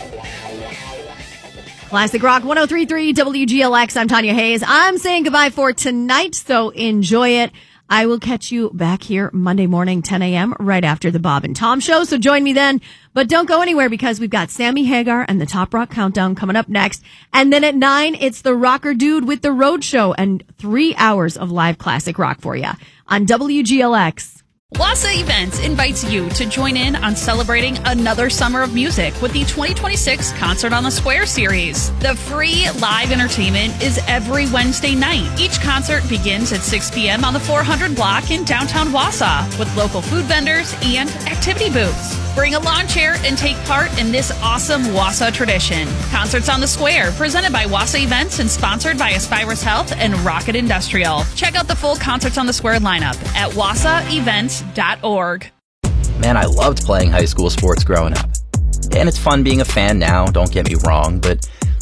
Classic Rock 103.3 WGLX. I'm Tanya Hayes. I'm saying goodbye for tonight, so enjoy it. I will catch you back here Monday morning, 10 a.m., right after the Bob and Tom show, so join me then. But don't go anywhere because we've got Sammy Hagar and the Top Rock Countdown coming up next. And then at 9, it's the Rocker Dude with the Road Show and 3 hours of live classic rock for you on WGLX. Wassa Events invites you to join in on celebrating another summer of music with the 2026 Concert on the Square series. The free live entertainment is every Wednesday night. Each concert begins at 6 p.m. on the 400 block in downtown Wassa with local food vendors and activity booths. Bring a lawn chair and take part in this awesome Wassa tradition. Concerts on the Square, presented by Wassa Events and sponsored by Aspirus Health and Rocket Industrial. Check out the full Concerts on the Square lineup at wassaevents.org. Man, I loved playing high school sports growing up. And it's fun being a fan now, don't get me wrong, but